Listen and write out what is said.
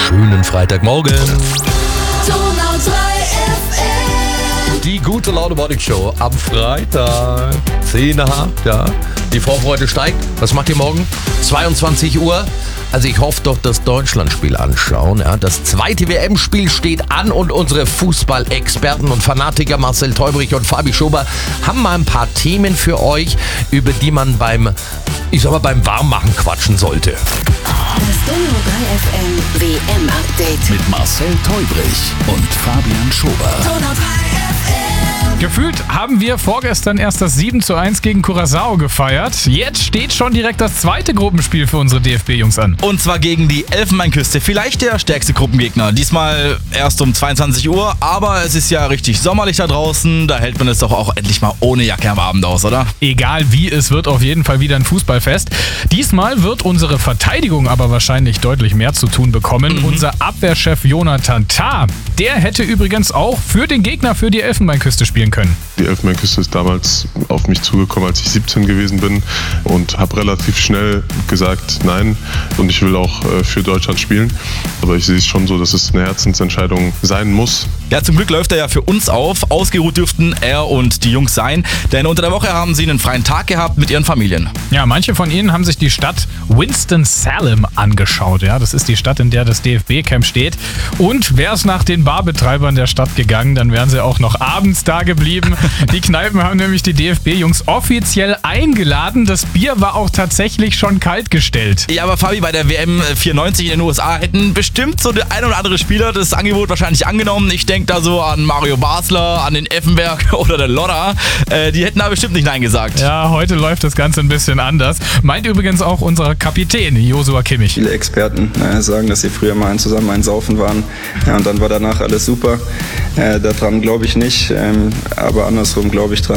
schönen Freitagmorgen. Donau 3 FM. Die gute Laune Morning Show am Freitag. 10 nach, ja. Die Vorfreude steigt. Was macht ihr morgen? 22 Uhr. Also ich hoffe doch, das Deutschlandspiel anschauen. Ja. Das zweite WM-Spiel steht an und unsere Fußballexperten und Fanatiker Marcel Teubrich und Fabi Schober haben mal ein paar Themen für euch, über die man beim Warmmachen quatschen sollte. Das Donau 3 FM WM-Update. Mit Marcel Teubrich und Fabian Schober. Donau 3 FM. Gefühlt haben wir vorgestern erst das 7:1 gegen Curaçao gefeiert. Jetzt steht schon direkt das zweite Gruppenspiel für unsere DFB-Jungs an. Und zwar gegen die Elfenbeinküste. Vielleicht der stärkste Gruppengegner. Diesmal erst um 22 Uhr, aber es ist ja richtig sommerlich da draußen. Da hält man es doch auch endlich mal ohne Jacke am Abend aus, oder? Egal wie, es wird auf jeden Fall wieder ein Fußballfest. Diesmal wird unsere Verteidigung aber wahrscheinlich deutlich mehr zu tun bekommen. Unser Abwehrchef Jonathan Tah, der hätte übrigens auch für den Gegner für die Elfenbeinküste spielen können. Die Elfenbeinküste ist damals auf mich zugekommen, als ich 17 gewesen bin und habe relativ schnell gesagt, nein, und ich will auch für Deutschland spielen. Aber ich sehe es schon so, dass es eine Herzensentscheidung sein muss. Ja, zum Glück läuft er ja für uns auf. Ausgeruht dürften er und die Jungs sein, denn unter der Woche haben sie einen freien Tag gehabt mit ihren Familien. Ja, manche von ihnen haben sich die Stadt Winston-Salem angeschaut. Ja, das ist die Stadt, in der das DFB-Camp steht. Und wäre es nach den Barbetreibern der Stadt gegangen, dann wären sie auch noch abends da geblieben. Die Kneipen haben nämlich die DFB-Jungs offiziell eingeladen. Das Bier war auch tatsächlich schon kalt gestellt. Ja, aber Fabi, bei der WM 94 in den USA hätten bestimmt so der ein oder andere Spieler das Angebot wahrscheinlich angenommen. Ich denke da so an Mario Basler, an den Effenberg oder den Lodder. Die hätten da bestimmt nicht Nein gesagt. Ja, heute läuft das Ganze ein bisschen anders. Meint übrigens auch unser Kapitän Joshua Kimmich. Viele Experten sagen, dass sie früher mal zusammen ein Saufen waren, und dann war danach alles super. Daran glaube ich nicht, aber andersrum glaube ich dran.